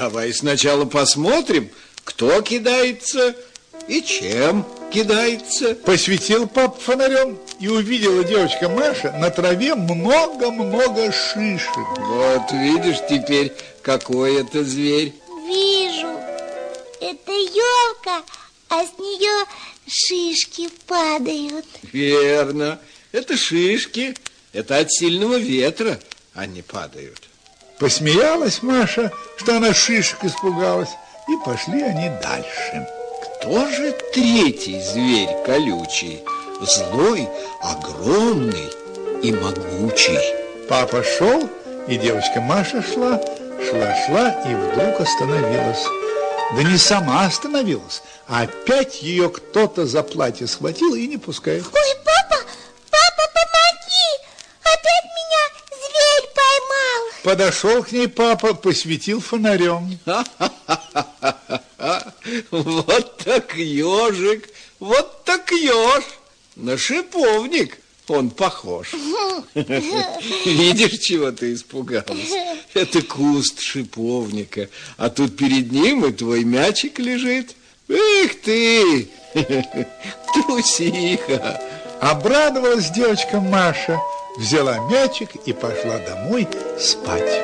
Давай сначала посмотрим, кто кидается и чем кидается. Посветил папа фонарем, и увидела девочка Маша на траве много-много шишек. Вот видишь теперь, какой это зверь. Вижу. Это елка, а с нее шишки падают. Верно. Это шишки. Это от сильного ветра они падают. Посмеялась Маша, что она шишек испугалась, и пошли они дальше. Кто же третий зверь колючий? Злой, огромный и могучий. Папа шел, и девочка Маша шла, и вдруг остановилась. Да не сама остановилась, а опять ее кто-то за платье схватил и не пускает. Ой, папа, помоги! Опять меня зверь поймал. Подошел к ней папа, посветил фонарем. Вот так ежик, вот так еж. На шиповник он похож. Видишь, чего ты испугалась? Это куст шиповника, а тут перед ним и твой мячик лежит. Эх ты, трусиха. Обрадовалась девочка Маша, взяла мячик и пошла домой спать.